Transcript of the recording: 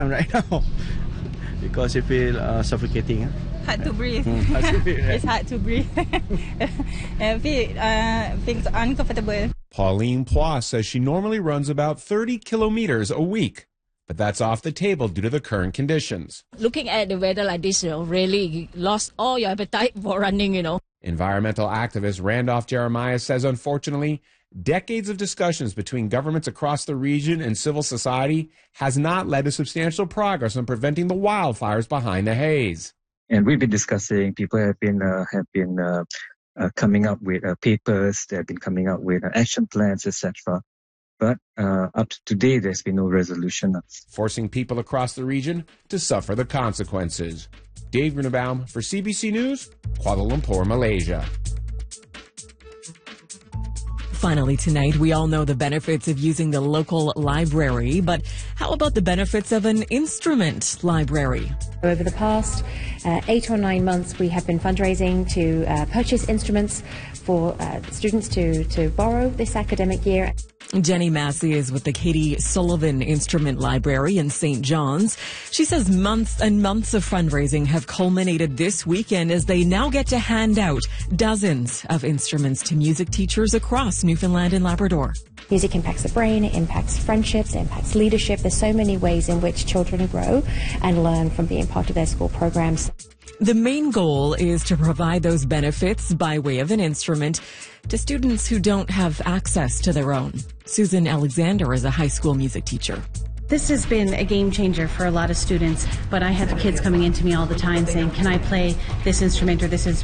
right now because you feel suffocating. Hard to breathe. Hard to breathe, right? It's hard to breathe. Feels uncomfortable. Pauline Ploss says she normally runs about 30 kilometers a week, but that's off the table due to the current conditions. Looking at the weather like this, really you lost all your appetite for running, Environmental activist Randolph Jeremiah says, unfortunately, decades of discussions between governments across the region and civil society has not led to substantial progress on preventing the wildfires behind the haze. And we've been discussing, people have been coming up with papers, they have been coming up with action plans, etc. But up to today, there's been no resolution. Forcing people across the region to suffer the consequences. Dave Grunenbaum for CBC News, Kuala Lumpur, Malaysia. Finally tonight, we all know the benefits of using the local library, but how about the benefits of an instrument library? Over the past 8 or 9 months, we have been fundraising to purchase instruments for students to borrow this academic year. Jenny Massey is with the Katie Sullivan Instrument Library in St. John's. She says months and months of fundraising have culminated this weekend as they now get to hand out dozens of instruments to music teachers across Newfoundland and Labrador. Music impacts the brain, it impacts friendships, it impacts leadership. There's so many ways in which children grow and learn from being part of their school programs. The main goal is to provide those benefits by way of an instrument to students who don't have access to their own. Susan Alexander is a high school music teacher. This has been a game changer for a lot of students, but I have kids coming into me all the time saying, can I play this instrument or this